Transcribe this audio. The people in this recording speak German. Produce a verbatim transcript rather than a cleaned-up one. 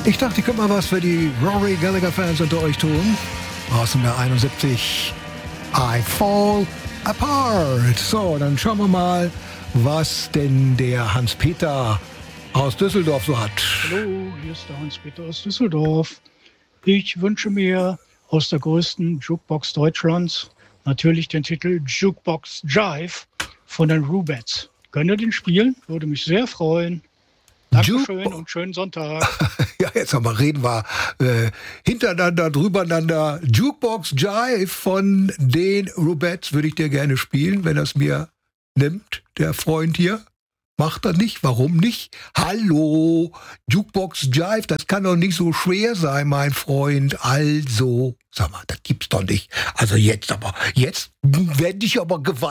Ich dachte, ich könnte mal was für die Rory Gallagher-Fans unter euch tun. Aus dem Jahr einundsiebzig. I Fall Apart. So, dann schauen wir mal, was denn der Hans-Peter aus Düsseldorf so hat. Hallo, hier ist der Hans-Peter aus Düsseldorf. Ich wünsche mir aus der größten Jukebox Deutschlands natürlich den Titel Jukebox Jive von den Rubettes. Könnt ihr den spielen? Würde mich sehr freuen. Dankeschön Juke- und schönen Sonntag. Ja, jetzt aber reden wir äh, hintereinander, drübereinander. Jukebox Jive von den Rubettes würde ich dir gerne spielen, wenn er es mir nimmt, der Freund hier. Macht er nicht? Warum nicht? Hallo, Jukebox Jive, das kann doch nicht so schwer sein, mein Freund. Also, sag mal, das gibt's doch nicht. Also jetzt aber, jetzt werde ich aber geweint.